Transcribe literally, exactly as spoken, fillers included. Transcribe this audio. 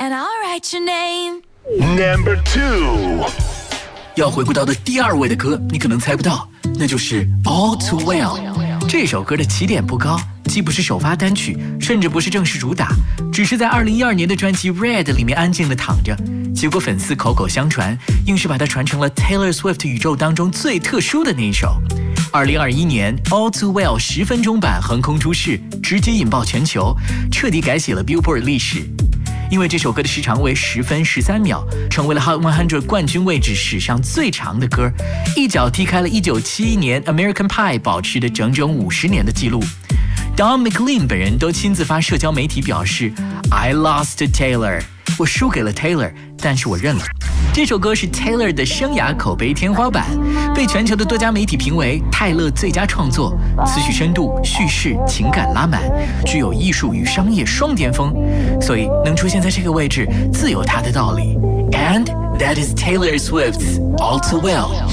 and I'll write your name. Number two. 要回顾到的第二位的歌，你可能猜不到，那就是 All Too Well。这首歌的起点不高，既不是首发单曲，甚至不是正式主打，只是在二零一二年的专辑 Red 里面安静地躺着。结果粉丝口口相传，硬是把它传成了 Taylor Swift 宇宙当中最特殊的那一首。二零二一年 All Too Well 十分钟版横空出世，直接引爆全球，彻底改写了 Billboard 历史。因为这首歌的时长为十分十三秒，成为了 Hot 一百冠军位置史上最长的歌，一脚踢开了一九七一年 American Pie 保持的整整五十年的记录。Don McLean 本人都亲自发社交媒体表示 I lost to Taylor， 我输给了 Taylor， 但是我认了。这首歌是 Taylor 的生涯口碑天花板，被全球的多家媒体评为泰勒最佳创作，词曲深度、叙事、情感拉满，具有艺术与商业双巅峰，所以能出现在这个位置，自有它的道理。And that is Taylor Swift's All Too Well。